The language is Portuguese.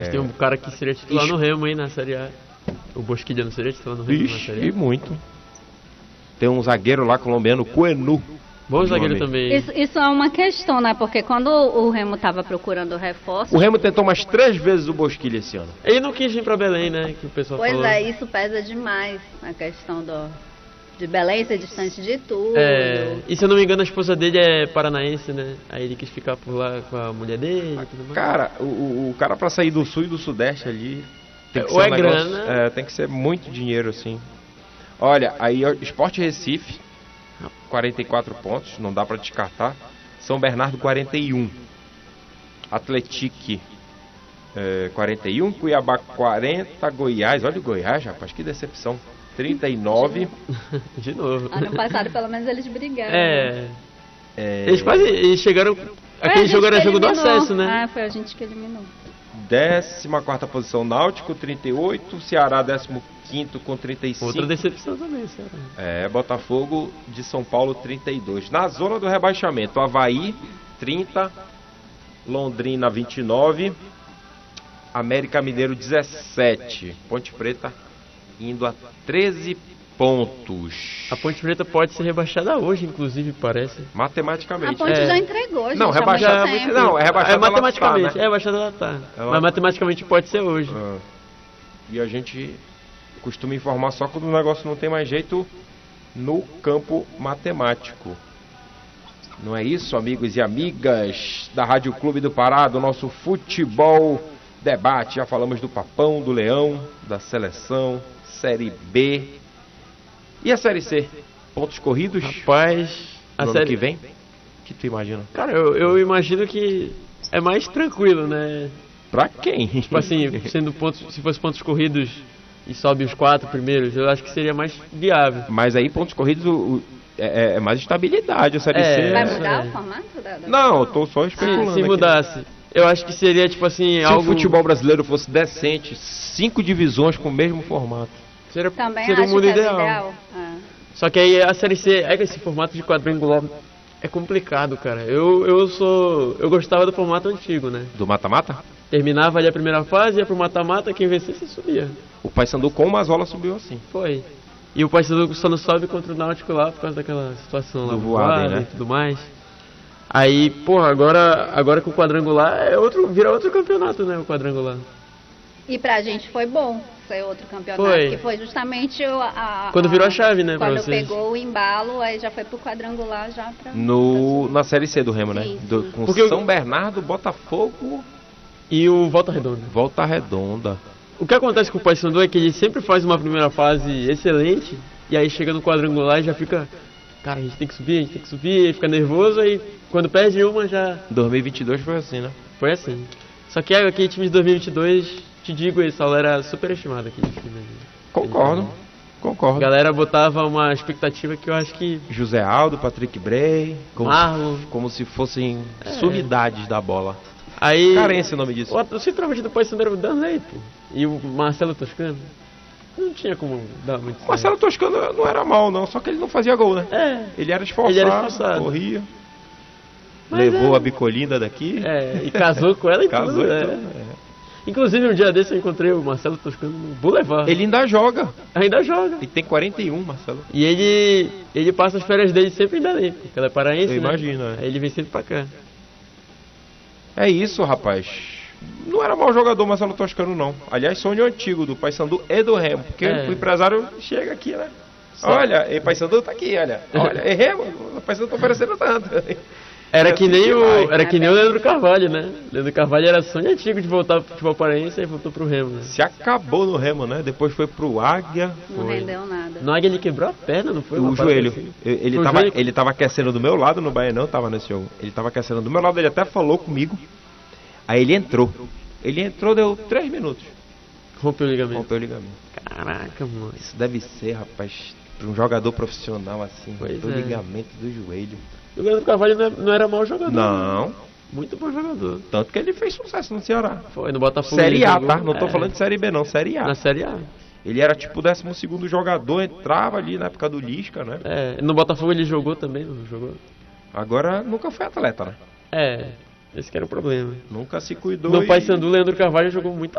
Tem um cara que seria titular no Remo aí na Série A. O Bosquilha não seria titular no Remo na Série A? E muito. Tem um zagueiro lá colombiano, Coenu. Bom zagueiro também. Isso é uma questão, né? Porque quando o Remo tava procurando reforço... O Remo tentou umas 3 vezes o Bosquilha esse ano. Ele não quis vir pra Belém, né? Que o pessoal Pois falou. é, isso pesa demais. A questão de Belém ser distante de tudo. E se eu não me engano, a esposa dele é paranaense, né? Aí ele quis ficar por lá com a mulher dele e tudo mais. Cara, o cara pra sair do sul e do sudeste ali... Tem que ou ser é grana... tem que ser muito dinheiro, assim. Olha, aí Sport Recife... 44 pontos, não dá pra descartar. São Bernardo 41. Atletique 41, Cuiabá 40, Goiás, olha o Goiás, rapaz, que decepção. 39. De novo. Ano passado, pelo menos, eles brigaram. Eles chegaram... Aquele jogo era jogo do acesso, né? Foi a gente que eliminou. 14ª posição, Náutico, 38. Ceará, 15º com 35. Outra decepção também, Ceará. Botafogo de São Paulo, 32. Na zona do rebaixamento, Avaí, 30. Londrina, 29. América Mineiro, 17. Ponte Preta, indo a 13 pontos. A Ponte Preta pode ser rebaixada hoje, inclusive, parece. Matematicamente. A Ponte já entregou, gente. Não, rebaixada. Não, é rebaixada. Matematicamente. Tá, né? Rebaixada ela tá. Mas matematicamente pode ser hoje. E a gente costuma informar só quando o negócio não tem mais jeito no campo matemático. Não é isso, amigos e amigas da Rádio Clube do Pará, do nosso futebol debate. Já falamos do Papão, do Leão, da seleção, Série B. E a Série C? Pontos corridos? Rapaz, a no série ano que vem? O que tu imagina? Cara, eu imagino que é mais tranquilo, né? Pra quem? Tipo assim, se fosse pontos corridos e sobe os 4 primeiros, eu acho que seria mais viável. Mas aí pontos corridos é mais estabilidade a Série C. Vai mudar o formato da Não, eu tô só especulando. Se mudasse, eu acho que seria tipo assim... Se o futebol brasileiro fosse decente, 5 divisões com o mesmo formato. Seria o mundo ideal. Só que aí a Série C, esse formato de quadrangular é complicado, cara. Eu gostava do formato antigo, né? Do mata-mata? Terminava ali a primeira fase, ia pro mata-mata, quem vencesse subia. O Paysandu com o Mazola subiu assim. Foi. E o Paysandu só não sobe contra o Náutico lá por causa daquela situação lá do voado, né? E tudo mais. Aí, porra, agora com o quadrangular vira outro campeonato, né? O quadrangular. E pra gente foi bom ser outro campeonato, que foi justamente quando virou a chave, né? Quando pegou o embalo, aí já foi pro quadrangular já pra... Na Série C do Remo, né? Com São Bernardo, Botafogo e o Volta Redonda. Volta Redonda. O que acontece com o Paysandu é que ele sempre faz uma primeira fase excelente e aí chega no quadrangular e já fica... Cara, a gente tem que subir, aí fica nervoso, aí quando perde uma já... 2022 foi assim, né? Foi assim. Só que aquele time de 2022... Te digo, esse Saulo era superestimado aqui. Concordo. A galera botava uma expectativa que eu acho que... José Aldo, Patrick Bray, Marlon, como se fossem sumidades da bola. Aí... Carência o nome disso. O centroavante do Paysandu era o Danley, pô. E o Marcelo Toscano. Não tinha como dar muito certo. Marcelo Toscano não era mal, não. Só que ele não fazia gol, né? Ele era esforçado. Corria. Mas levou a bicolinda daqui. E casou com ela e tudo. Inclusive, um dia desse eu encontrei o Marcelo Toscano no Boulevard. Ele ainda joga. E tem 41, Marcelo. E ele passa as férias dele sempre em Belém, porque ela é paraense, eu imagino, Aí ele vem sempre pra cá. É isso, rapaz. Não era mau jogador Marcelo Toscano, não. Aliás, sonho antigo do Paysandu e do Remo. Porque o empresário chega aqui, né? Olha, o Paysandu tá aqui, olha. Olha, e Remo, o Paysandu tá oferecendo tanto. Era que nem o Leandro Carvalho, né? Leandro Carvalho era sonho antigo de voltar pro futebol paraense e voltou pro Remo, né? Se acabou no Remo, né? Depois foi pro Águia. Não rendeu nada. No Águia ele quebrou a perna, não foi? O joelho. Assim? Ele tava aquecendo do meu lado no Baianão, tava nesse jogo. Ele tava aquecendo do meu lado, ele até falou comigo. Aí ele entrou. Deu 3 minutos. Rompeu o ligamento. Caraca, mano. Isso deve ser, rapaz, pra um jogador profissional assim. Rompeu o ligamento do joelho. O Leandro Carvalho não era mau jogador. Não. Muito bom jogador. Tanto que ele fez sucesso no Ceará. Foi, no Botafogo. Série A, tá? Não tô falando de Série B, não. Série A. Na Série A. Ele era tipo o 12º jogador, entrava ali na época do Lisca, né? No Botafogo ele jogou também, não jogou? Agora nunca foi atleta, né? Esse que era o problema. Nunca se cuidou. No Paysandu, Leandro Carvalho jogou muita